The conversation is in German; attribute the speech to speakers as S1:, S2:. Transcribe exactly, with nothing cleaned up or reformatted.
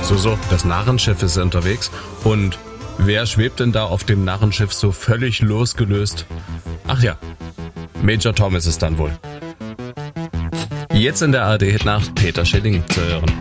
S1: So, so, das Narrenschiff ist unterwegs. Und wer schwebt denn da auf dem Narrenschiff so völlig losgelöst? Ach ja, Major Tom ist es dann wohl. Jetzt in der A R D Hit Nacht Peter Schilling zu hören.